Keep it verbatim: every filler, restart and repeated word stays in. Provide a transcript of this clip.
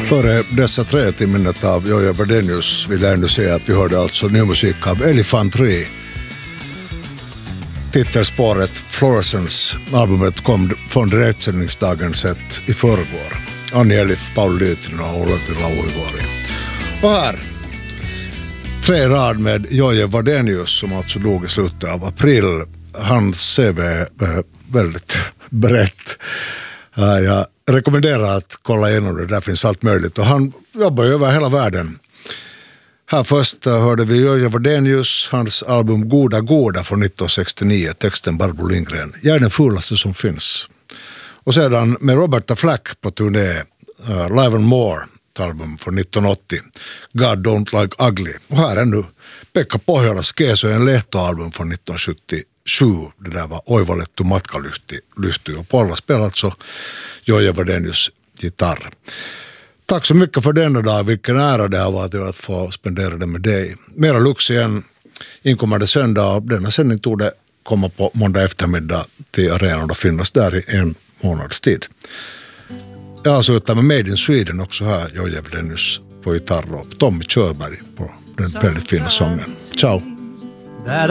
Före dessa tre till minnet av Jojje Wadenius vill jag ändå säga att vi hörde alltså ny musik av Elefantri. Titelspåret Fluorescence, albumet kom från direktsändningsdagen sett i förrgår. Annie Elif, Paul Lytinen och Olavi Lauhivuori. Och här, tre rad med Jojje Wadenius som alltså dog i slutet av april. Hans C V är väldigt brett. Jag rekommenderar att kolla igenom det, där finns allt möjligt. Och han jobbar ju över hela världen. Här först hörde vi Jojje Wadenius, hans album Goda Goda från nittonhundrasextionio, texten Barbro Lindgren. Jag är den fulaste som finns. Och sedan med Roberta Flack på turné, uh, Live and More, ett album från nittonhundraåttio, God Don't Like Ugly. Och här är nu Pekka Pohjolas Keesojen Lehto-album från nittonhundrasjuttiosju. Det där var Oivallettu matkalyhty. Och på alla spelar alltså Jojje Wadenius gitarr. Tack så mycket för denna dag. Vilken ära det har varit att få spendera det med dig. Mera Lux igen inkommande söndag. Denna sändning tog det komma på måndag eftermiddag till arenan och finnas där i en månads tid. Jag har slutat med Made in Sweden också här. Jojje Wadenius på gitarr och Tommy Körberg på den väldigt fina sången. Ciao!